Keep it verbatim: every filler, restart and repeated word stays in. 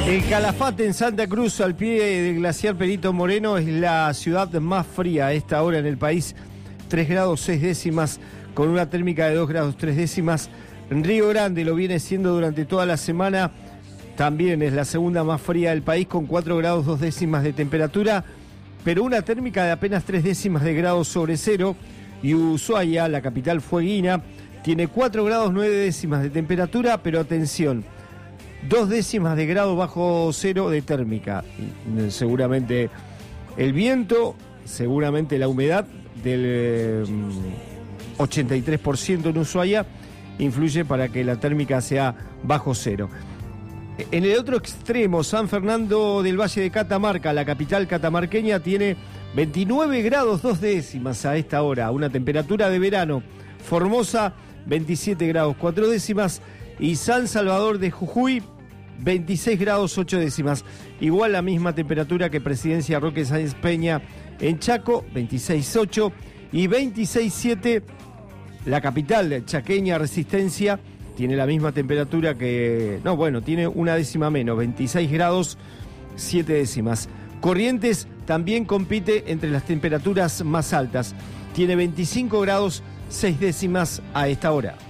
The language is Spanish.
El Calafate en Santa Cruz, al pie del glaciar Perito Moreno, es la ciudad más fría a esta hora en el país. tres grados seis décimas, con una térmica de dos grados tres décimas. En Río Grande lo viene siendo durante toda la semana. También es la segunda más fría del país, con cuatro grados dos décimas de temperatura, pero una térmica de apenas tres décimas de grado sobre cero. Y Ushuaia, la capital fueguina, tiene cuatro grados nueve décimas de temperatura, pero atención, dos décimas de grado bajo cero de térmica. Seguramente el viento, seguramente la humedad del eh, ochenta y tres por ciento en Ushuaia influye para que la térmica sea bajo cero. En el otro extremo, San Fernando del Valle de Catamarca, la capital catamarqueña, tiene veintinueve grados dos décimas a esta hora, una temperatura de verano. Formosa, veintisiete grados cuatro décimas. Y San Salvador de Jujuy, veintiséis grados ocho décimas. Igual la misma temperatura que Presidencia Roque Sáenz Peña en Chaco, veintiséis ocho. Y veintiséis siete, la capital chaqueña Resistencia, tiene la misma temperatura que... No, bueno, tiene una décima menos, veintiséis grados siete décimas. Corrientes también compite entre las temperaturas más altas. Tiene veinticinco grados seis décimas a esta hora.